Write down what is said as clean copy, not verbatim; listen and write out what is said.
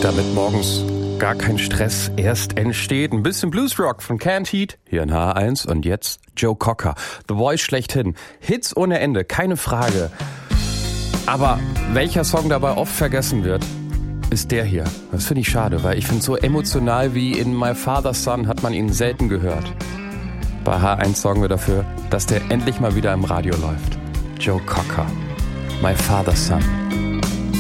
Damit morgens gar kein Stress erst entsteht. Ein bisschen Bluesrock von Canned Heat hier in H1 und jetzt Joe Cocker, The Voice schlechthin. Hits ohne Ende, keine Frage. Aber welcher Song dabei oft vergessen wird, ist der hier. Das finde ich schade, weil ich finde, so emotional wie in My Father's Son hat man ihn selten gehört. Bei H1 sorgen wir dafür, dass der endlich mal wieder im Radio läuft. Joe Cocker, My Father's Son.